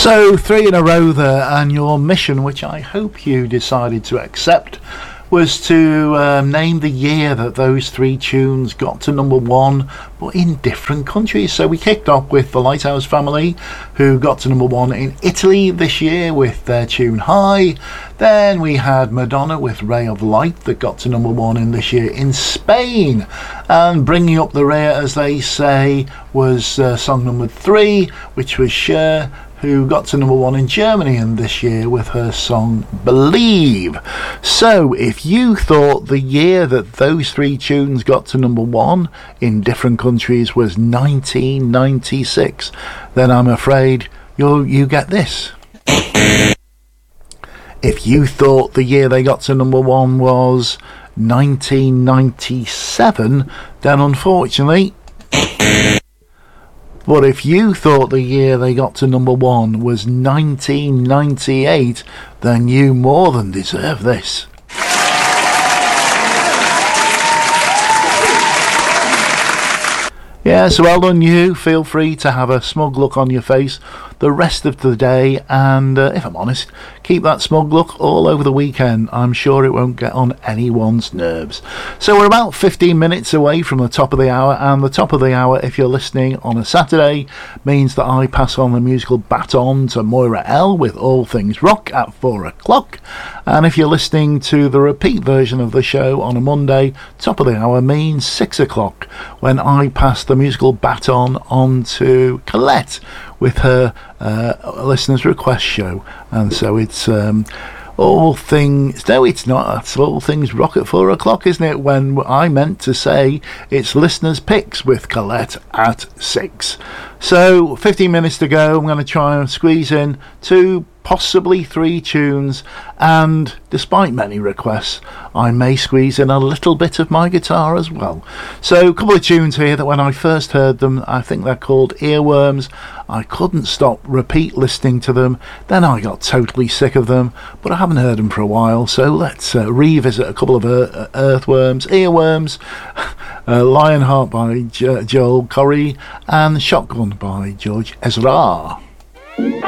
So 3 in a row there, and your mission, which I hope you decided to accept, was to name the year that those 3 tunes got to number 1, but in different countries. So we kicked off with the Lighthouse Family, who got to number 1 in Italy this year with their tune High. Then we had Madonna with Ray of Light that got to number 1 in this year in Spain. And bringing up the rear, as they say, was song number 3, which was Cher, who got to number 1 in Germany in this year with her song Believe. So if you thought the year that those 3 tunes got to number 1 in different countries was 1996, then I'm afraid you get this. If you thought the year they got to number 1 was 1997, then unfortunately... But if you thought the year they got to number 1 was 1998, then you more than deserve this. Yeah, so well done you. Feel free to have a smug look on your face the rest of the day, and if I'm honest, keep that smug look all over the weekend. I'm sure it won't get on anyone's nerves. So we're about 15 minutes away from the top of the hour, and the top of the hour, if you're listening on a Saturday, means that I pass on the musical baton to Moira L with All Things Rock at 4 o'clock. And if you're listening to the repeat version of the show on a Monday, top of the hour means 6 o'clock, when I pass the musical baton on to Colette with her listeners' request show. And so it's all things... No, it's not. It's All Things Rock at 4 o'clock, isn't it? When I meant to say it's listeners' picks with Colette at 6. So 15 minutes to go. I'm going to try and squeeze in 2, possibly 3 tunes, and despite many requests, I may squeeze in a little bit of my guitar as well. So a couple of tunes here that when I first heard them, I think they're called Earworms. I couldn't stop repeat listening to them. Then I got totally sick of them, but I haven't heard them for a while, so let's revisit a couple of Earthworms, Earworms, Lionheart by Joel Corry, and Shotgun by George Ezra.